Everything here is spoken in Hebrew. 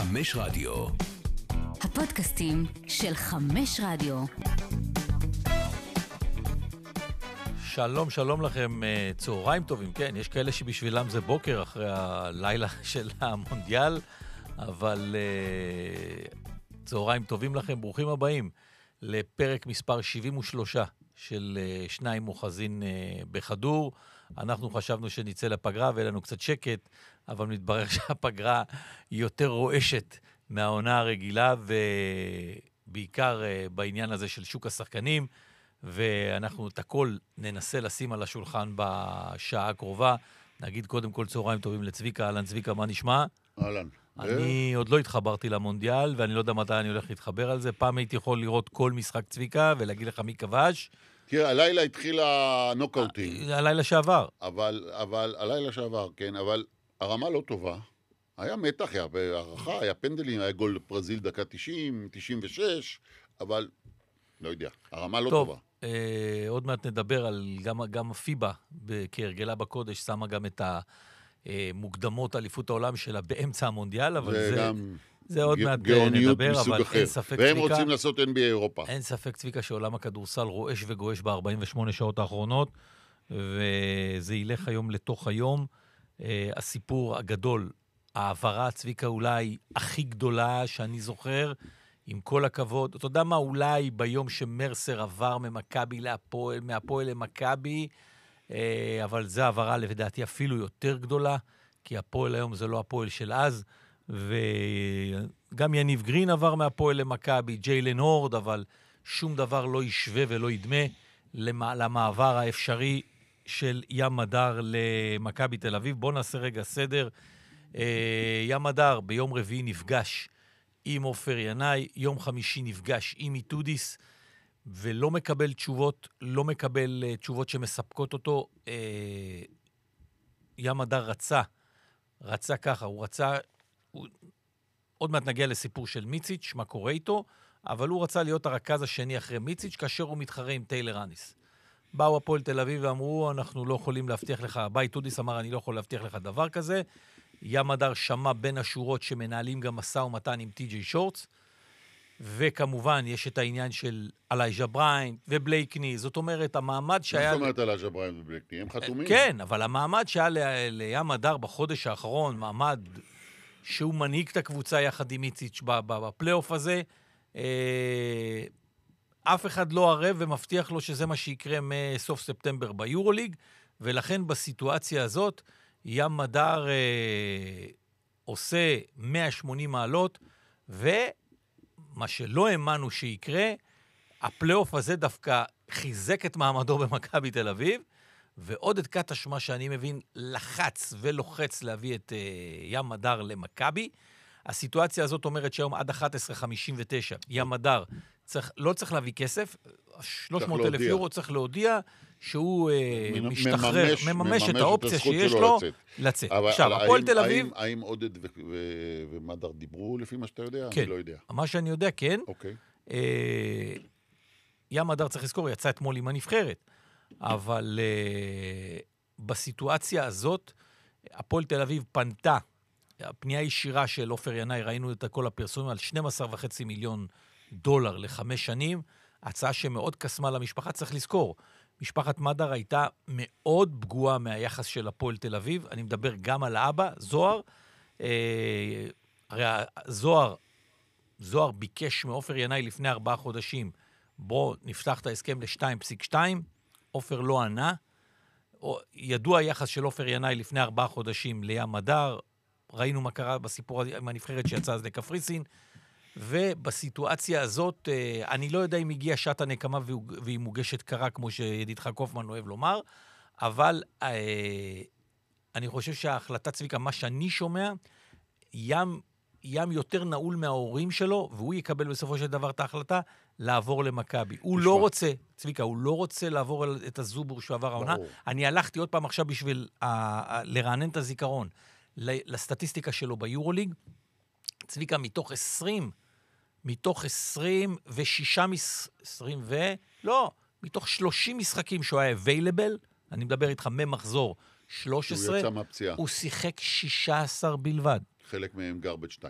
חמש רדיו. הפודקאסטים של חמש רדיו. שלום לכם, צהריים טובים. כן, יש כאלה שבשבילם זה בוקר אחרי הלילה של המונדיאל, אבל צהריים טובים לכם, ברוכים הבאים לפרק מספר 73 של שניים מוחזין בחדור. אנחנו חשבנו שנצא לפגרה ואין לנו קצת שקט, אבל מתברר שהפגרה היא יותר רועשת מהעונה הרגילה, ובעיקר בעניין הזה של שוק השחקנים, ואנחנו את הכל ננסה לשים על השולחן בשעה הקרובה. נגיד קודם כל צהריים טובים לצביקה. אהלן צביקה, מה נשמע? אהלן. אני עוד לא התחברתי למונדיאל, ואני לא יודע מתי אני הולך להתחבר על זה. פעם הייתי יכול לראות כל משחק צביקה ולהגיד לך מי כבש. תראה, הלילה התחיל הנוקאוטים. הלילה שעבר. אבל הלילה שעבר, כן, אבל הרמה לא טובה. היה מתח, היה הערכה, היה פנדלים, היה גול ברזיל דקה 90, 96, אבל לא יודע, הרמה לא טובה. טוב, עוד מעט נדבר על גם הפיבה, כהרגלה בקודש, שמה גם את המוקדמות אליפות העולם שלה באמצע המונדיאל, אבל זה עוד מעט נדבר, אבל אין ספק צביקה. והם רוצים לעשות NBA אירופה. אין ספק צביקה שעולם הכדורסל רועש וגועש ב-48 שעות האחרונות, וזה ילך היום לתוך היום. הסיפור הגדול, העברה צביקה אולי הכי גדולה שאני זוכר, עם כל הכבוד. אתה יודע מה, אולי ביום שמרסר עבר ממכבי להפועל, מהפועל למכבי, אבל זה העברה לדעתי אפילו יותר גדולה, כי הפועל היום זה לא הפועל של אז, וגם יניב גרין עבר מהפועל למכבי, ג'יילן הורד, אבל שום דבר לא ישווה ולא ידמה למעבר האפשרי של ים מדר למכבי תל אביב. בואו נעשה רגע סדר. ים מדר ביום רביעי נפגש עם עופר ינאי, יום חמישי נפגש עם איתודיס, ולא מקבל תשובות, לא מקבל תשובות שמספקות אותו. ים מדר רצה ככה, עוד מעט נגיע לסיפור של מיציץ', מה קורה איתו, אבל הוא רצה להיות הרכז השני אחרי מיציץ', כאשר הוא מתחרה עם טיילר אניס. באו הפועל תל אביב ואמרו, אנחנו לא יכולים להבטיח לך, איתודיס אמר, אני לא יכול להבטיח לך דבר כזה. ים מדר שמע בין השורות שמנהלים גם משא ומתן עם טי.ג'יי שורטס, וכמובן יש את העניין של אלייג'ה בריינט ובלייקני. זאת אומרת, המעמד שהיה... זאת אומרת אלייג'ה בריינט ובלייקני, הם חתומים? כן, אבל המעמד שהיה לים מדר בחודש האחרון, מעמד שהוא מנהיג את הקבוצה יחד עם איציץ' בפלייאוף הזה, אף אחד לא ערב ומבטיח לו שזה מה שיקרה מסוף ספטמבר ביורוליג, ולכן בסיטואציה הזאת, ים מדר עושה 180 מעלות, ומה שלא האמנו שיקרה, הפלייאוף הזה דווקא חיזק את מעמדו במכבי תל אביב, ועוד את קטש, מה שאני מבין, לחץ ולוחץ להביא את ים מדר למכבי. הסיטואציה הזאת אומרת שהיום עד 11:59, ים מדר לא צריך להביא כסף, 300,000 יורו צריך להודיע שהוא משתחרר, מממש את האופציה שיש לו לצאת. עכשיו, הפועל תל אביב... האם עודד ומדר דיברו לפי מה שאתה יודע? כן, אני לא יודע. מה שאני יודע, כן. אוקיי. ים מדר צריך לזכור, יצא אתמול עם הנבחרת. אבל בסיטואציה הזאת, הפועל תל אביב פנתה, הפנייה ישירה של עופר ינאי, ראינו את כל הפרסומים על 12.5 מיליון דולר ל5 שנים, הצעה שמאוד קסמה למשפחה. צריך לזכור, משפחת מדר הייתה מאוד פגועה מהיחס של הפועל תל אביב. אני מדבר גם על האבא, זוהר. הרי זוהר ביקש מעופר ינאי לפני 4 חודשים, בוא נפתח את ההסכם ל-2.2, עופר לא ענה. ידוע היחס של עופר ינאי לפני 4 חודשים לים מדר, ראינו מה קרה בסיפור עם הנבחרת שיצא אז לקפריסין, ובסיטואציה הזאת, אני לא יודע אם הגיעה שעת הנקמה והיא מוגשת קרה, כמו שידידך קופמן אוהב לומר, אבל אני חושב שההחלטה צביקה, מה שאני שומע, ים יותר נעול מההורים שלו, והוא יקבל בסופו של דבר את ההחלטה לעבור למכבי. הוא לא רוצה, צביקה, הוא לא רוצה לעבור את הזובור שעבר העונה. אני הלכתי עוד פעם עכשיו בשביל לרענן את הזיכרון לסטטיסטיקה שלו ביורוליג. צביקה, מתוך 30 משחקים שהוא היה available, אני מדבר איתך ממחזור 13, הוא שיחק 16 בלבד. חלק מהם garbage time.